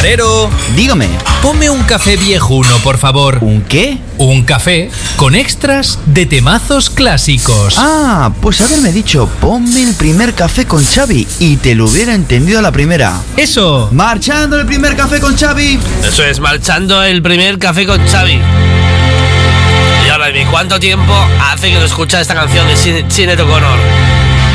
Camarero, Dígame, ponme un café viejuno, por favor. ¿un qué? Un café con extras de temazos clásicos. Ah, pues haberme dicho, ponme el primer café con Xavi y te lo hubiera entendido a la primera. Eso. Marchando el primer café con Xavi. Eso es, marchando el primer café con Xavi. Y ahora, ¿cuánto tiempo hace que no escuchas esta canción de Sinéad O'Connor?